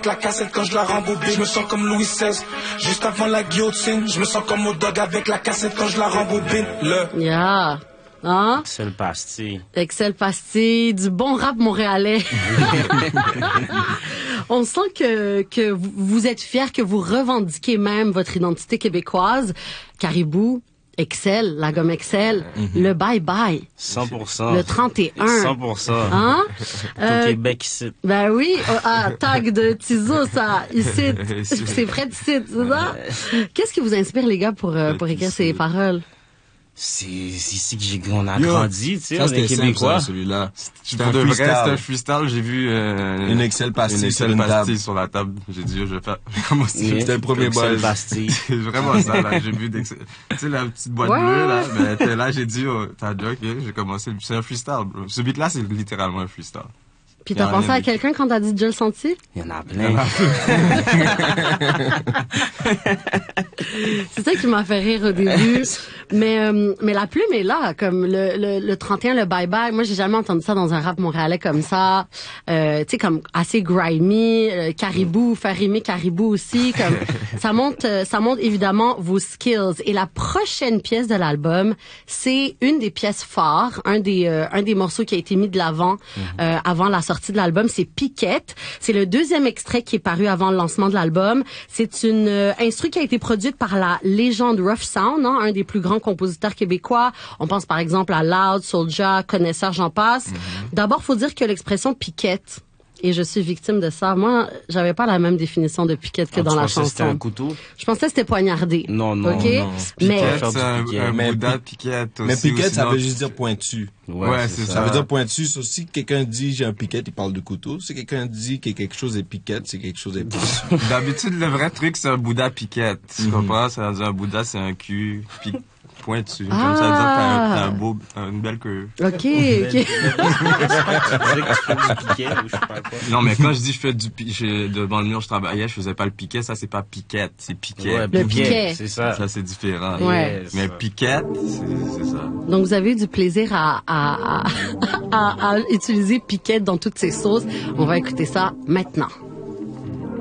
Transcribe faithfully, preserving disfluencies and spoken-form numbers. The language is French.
la cassette quand je la rembobine. Je me sens comme Louis seize, juste avant la guillotine. Je me sens comme Moddog avec la cassette quand je la rembobine. Le... Yeah. Hein? Excel Pastille. Excel Pastille, du bon rap montréalais. On sent que, que vous êtes fiers, que vous revendiquez même votre identité québécoise. Caribou, Excel, la gomme Excel, mm-hmm. le bye-bye. cent pour cent. Le trente et un. cent pour cent. Hein? Tout euh, Québec ici. Ben oui, ah, tag de Tizo, ça, ici, c'est près d'ici, c'est ça? Qu'est-ce qui vous inspire, les gars, pour, euh, pour écrire ces paroles? C'est ici que j'ai on a grandi, tu sais, on est québécois. Simple, celui-là. C'était un freestyle. C'était un freestyle. J'ai vu euh, une Excel pastille, une Excel sur, pastille une sur la table. J'ai dit, je vais faire. Comment c'est C'était le premier buzz. C'est vraiment ça. Là, j'ai vu d'Excel. Tu sais la petite boîte ouais. bleue là. Mais là, j'ai dit, oh, t'as dit, ok, j'ai commencé. C'est un freestyle. Bro. Ce beat-là, c'est littéralement un freestyle. Puis t'as pensé à quelqu'un quand t'as dit déjà le senti? Il y en a plein. C'est ça qui m'a fait rire au début. Mais euh, mais la plume est là, comme le le, le trente et un, le bye-bye. Moi, j'ai jamais entendu ça dans un rap montréalais comme ça. Euh, tu sais, comme assez grimy, euh, Caribou, faire rimer Caribou aussi. Comme ça montre, euh, ça montre évidemment vos skills. Et la prochaine pièce de l'album, c'est une des pièces phares, un des euh, un des morceaux qui a été mis de l'avant euh, avant la sortie de l'album, c'est Piquette. C'est le deuxième extrait qui est paru avant le lancement de l'album. C'est une euh, instru qui a été produite par la légende Rough Sound, hein, un des plus grands compositeurs québécois. On pense par exemple à Loud, Soulja, Connaisseur, j'en passe. Mm-hmm. D'abord, faut dire que l'expression Piquette, et je suis victime de ça. Moi, j'avais pas la même définition de piquette que ah, dans la chanson. C'était un couteau? Je pensais que c'était poignardé. Non, non, okay? non. Mais c'est un, un mais Bouddha piquette aussi. Mais piquette, ça sinon... veut juste dire pointu. Ouais, ouais c'est ça. Ça veut dire pointu. So, si quelqu'un dit j'ai un piquette, il parle de couteau. Si quelqu'un dit que quelque chose est piquette, c'est quelque chose est pointu. D'habitude, le vrai truc, c'est un Bouddha piquette. Tu mm-hmm. comprends? Ça veut dire un Bouddha, c'est un cul piquette. Pointu. Ah. Comme ça, dire que t'as, un, t'as un beau, une belle queue. OK, OK. Non, mais quand je dis je fais du piquet, devant le mur, je travaillais, je faisais pas le piquet, ça c'est pas piquette, c'est piquet. Ouais, le piquet. C'est ça. Ça c'est différent. Ouais. Yes. Mais piquette, c'est, c'est ça. Donc vous avez eu du plaisir à, à, à, à, à utiliser piquette dans toutes ses sauces. On va écouter ça maintenant.